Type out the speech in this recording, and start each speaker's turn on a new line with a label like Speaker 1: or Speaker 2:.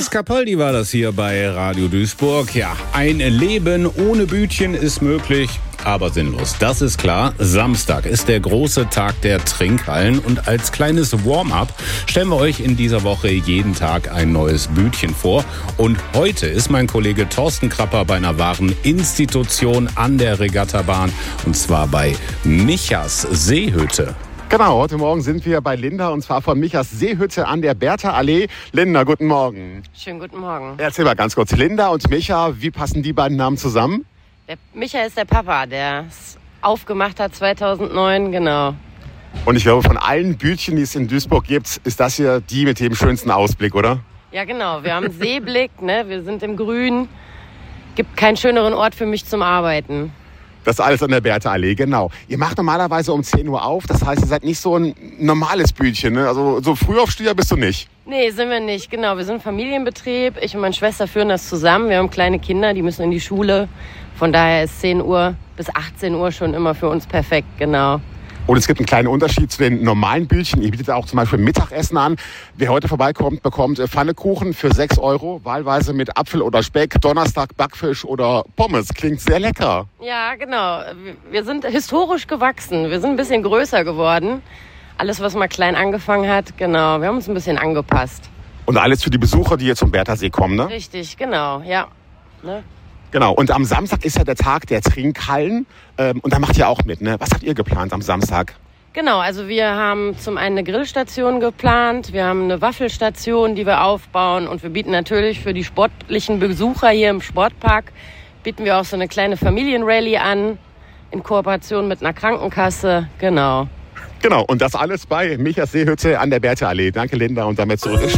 Speaker 1: Dennis Capaldi war das hier bei Radio Duisburg. Ja, ein Leben ohne Bütchen ist möglich, aber sinnlos. Das ist klar. Samstag ist der große Tag der Trinkhallen und als kleines Warm-up stellen wir euch in dieser Woche jeden Tag ein neues Bütchen vor. Und heute ist mein Kollege Thorsten Krapper bei einer wahren Institution an der Regattabahn und zwar bei Michas Seehütte.
Speaker 2: Genau, heute Morgen sind wir bei Linda und zwar von Michas Seehütte an der Bertha-Allee. Linda, guten Morgen.
Speaker 3: Schönen guten Morgen.
Speaker 2: Erzähl mal ganz kurz, Linda und Micha, wie passen die beiden Namen zusammen?
Speaker 3: Der Micha ist der Papa, der es aufgemacht hat 2009, genau.
Speaker 2: Und ich glaube, von allen Bütchen, die es in Duisburg gibt, ist das hier die mit dem schönsten Ausblick, oder?
Speaker 3: Ja, genau. Wir haben Seeblick, ne? Wir sind im Grün. Gibt keinen schöneren Ort für mich zum Arbeiten.
Speaker 2: Das ist alles an der Bertha-Allee, genau. Ihr macht normalerweise um 10 Uhr auf, das heißt, ihr seid nicht so ein normales Bütchen, ne? Also so Frühaufsteher bist du nicht.
Speaker 3: Nee, sind wir nicht, genau. Wir sind Familienbetrieb. Ich und meine Schwester führen das zusammen. Wir haben kleine Kinder, die müssen in die Schule. Von daher ist 10 Uhr bis 18 Uhr schon immer für uns perfekt, genau.
Speaker 2: Und es gibt einen kleinen Unterschied zu den normalen Bütchen. Ihr bietet auch zum Beispiel Mittagessen an. Wer heute vorbeikommt, bekommt Pfannekuchen für 6 €, wahlweise mit Apfel oder Speck, Donnerstag Backfisch oder Pommes. Klingt sehr lecker.
Speaker 3: Ja, genau. Wir sind historisch gewachsen. Wir sind ein bisschen größer geworden. Alles, was mal klein angefangen hat, genau. Wir haben uns ein bisschen angepasst.
Speaker 2: Und alles für die Besucher, die hier zum Berthasee kommen, ne?
Speaker 3: Richtig, genau, ja. Ne?
Speaker 2: Genau, und am Samstag ist ja der Tag der Trinkhallen. Und da macht ihr auch mit, ne? Was habt ihr geplant am Samstag?
Speaker 3: Genau, also wir haben zum einen eine Grillstation geplant, wir haben eine Waffelstation, die wir aufbauen und wir bieten natürlich für die sportlichen Besucher hier im Sportpark, bieten wir auch so eine kleine Familienrallye an, in Kooperation mit einer Krankenkasse, genau.
Speaker 2: Genau, und das alles bei Michas Seehütte an der Bertha-Allee. Danke, Linda, und damit zurück.